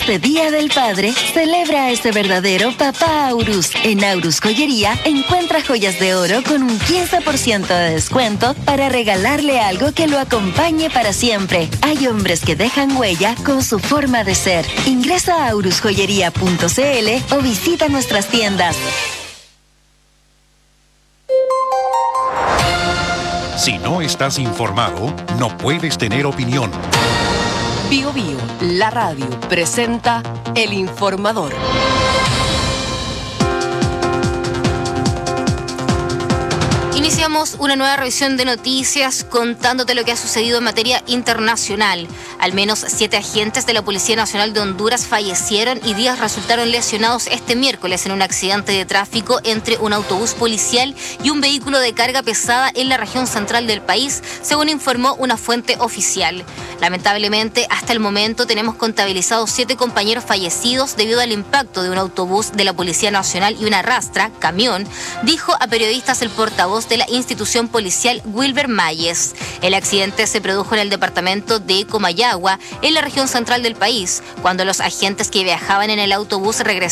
este Día del Padre, celebra a ese verdadero papá Aurus. En Aurus Joyería encuentra joyas de oro con un 15% de descuento para regalarle algo que lo acompañe para siempre. Hay hombres que dejan huella con su forma de ser. Ingresa a aurusjoyería.cl o visita nuestras tiendas. Si no estás informado, no puedes tener opinión. Bio Bio, la radio, presenta El Informador. Iniciamos una nueva revisión de noticias contándote lo que ha sucedido en materia internacional. Al menos 7 agentes de la Policía Nacional de Honduras fallecieron y 10 resultaron lesionados este miércoles en un accidente de tráfico entre un autobús policial y un vehículo de carga pesada en la región central del país, según informó una fuente oficial. Lamentablemente, hasta el momento tenemos contabilizados 7 compañeros fallecidos debido al impacto de un autobús de la Policía Nacional y una rastra, camión, dijo a periodistas el portavoz de la institución policial Wilber Mayes. El accidente se produjo en el departamento de Comayagua, en la región central del país, cuando los agentes que viajaban en el autobús regresaron